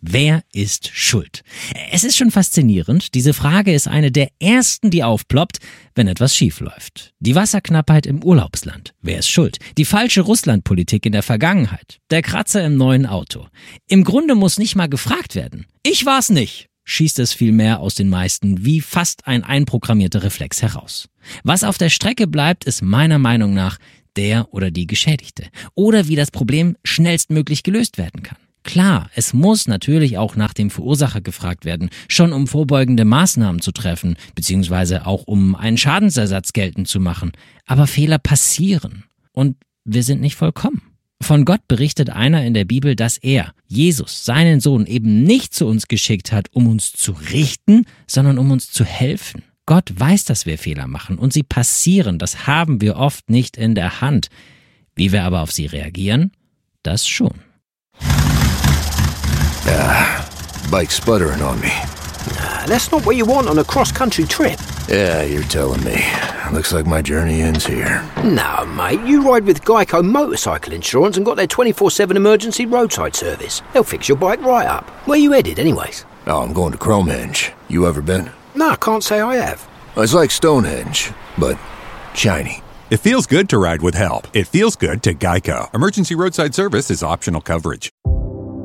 Wer ist schuld? Es ist schon faszinierend. Diese Frage ist eine der ersten, die aufploppt, wenn etwas schief läuft. Die Wasserknappheit im Urlaubsland. Wer ist schuld? Die falsche Russlandpolitik in der Vergangenheit. Der Kratzer im neuen Auto. Im Grunde muss nicht mal gefragt werden. Ich war's nicht, schießt es vielmehr aus den meisten wie fast ein einprogrammierter Reflex heraus. Was auf der Strecke bleibt, ist meiner Meinung nach der oder die Geschädigte. Oder wie das Problem schnellstmöglich gelöst werden kann. Klar, es muss natürlich auch nach dem Verursacher gefragt werden, schon um vorbeugende Maßnahmen zu treffen, beziehungsweise auch um einen Schadensersatz geltend zu machen. Aber Fehler passieren und wir sind nicht vollkommen. Von Gott berichtet einer in der Bibel, dass er, Jesus, seinen Sohn eben nicht zu uns geschickt hat, um uns zu richten, sondern um uns zu helfen. Gott weiß, dass wir Fehler machen und sie passieren, das haben wir oft nicht in der Hand. Wie wir aber auf sie reagieren, das schon. Bike's sputtering on me. That's not what you want on a cross-country trip. Yeah, you're telling me. Looks like my journey ends here. No, mate, you ride with Geico Motorcycle Insurance and got their 24/7 emergency roadside service. They'll fix your bike right up. Where you headed, anyways? Oh, I'm going to Cromehenge. You ever been? No, I can't say I have. It's like Stonehenge, but shiny. It feels good to ride with help. It feels good to Geico. Emergency roadside service is optional coverage.